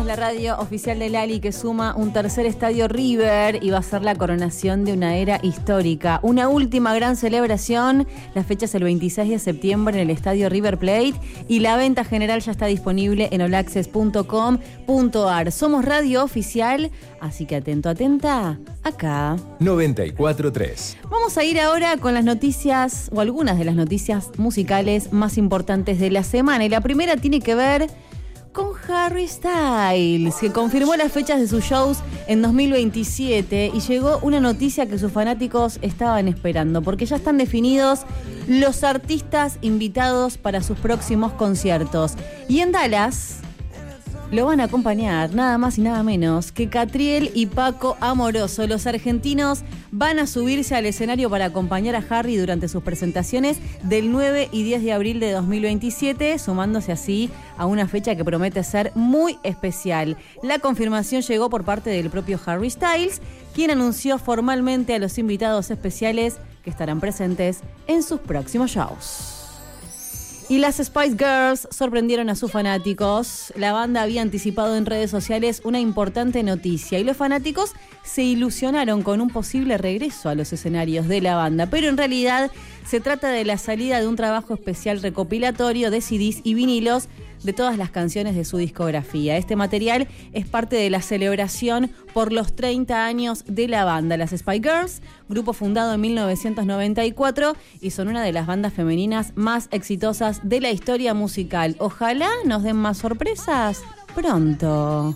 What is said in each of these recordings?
la radio oficial de Lali, que suma un tercer estadio River y va a ser la coronación de una era histórica. Una última gran celebración. La fecha es el 26 de septiembre en el estadio River Plate y la venta general ya está disponible en olaccess.com.ar. Somos radio oficial, así que atento, atenta, acá. 94.3. Vamos a ir ahora con las noticias, o algunas de las noticias musicales más importantes de la semana. Y la primera tiene que ver con Harry Styles, que confirmó las fechas de sus shows en 2027 y llegó una noticia que sus fanáticos estaban esperando, porque ya están definidos los artistas invitados para sus próximos conciertos. Y en Dallas lo van a acompañar nada más y nada menos que Catriel y Paco Amoroso. Los argentinos van a subirse al escenario para acompañar a Harry durante sus presentaciones del 9 y 10 de abril de 2027, sumándose así a una fecha que promete ser muy especial. La confirmación llegó por parte del propio Harry Styles, quien anunció formalmente a los invitados especiales que estarán presentes en sus próximos shows. Y las Spice Girls sorprendieron a sus fanáticos. La banda había anticipado en redes sociales una importante noticia y los fanáticos se ilusionaron con un posible regreso a los escenarios de la banda. Pero en realidad se trata de la salida de un trabajo especial recopilatorio de CDs y vinilos de todas las canciones de su discografía. Este material es parte de la celebración por los 30 años de la banda. Las Spice Girls, grupo fundado en 1994 y son una de las bandas femeninas más exitosas de la historia musical. Ojalá nos den más sorpresas pronto.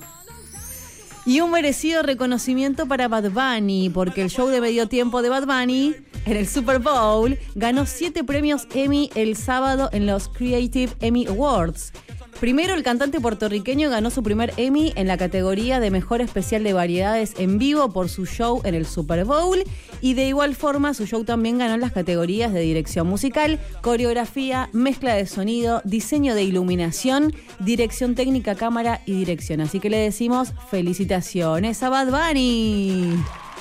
Y un merecido reconocimiento para Bad Bunny, porque el show de medio tiempo de Bad Bunny en el Super Bowl ganó 7 premios Emmy el sábado en los Creative Emmy Awards. Primero, el cantante puertorriqueño ganó su primer Emmy en la categoría de Mejor Especial de Variedades en Vivo por su show en el Super Bowl. Y de igual forma, su show también ganó las categorías de dirección musical, coreografía, mezcla de sonido, diseño de iluminación, dirección técnica, cámara y dirección. Así que le decimos felicitaciones a Bad Bunny.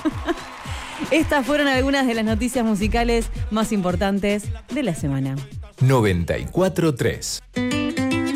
Estas fueron algunas de las noticias musicales más importantes de la semana. 94.3.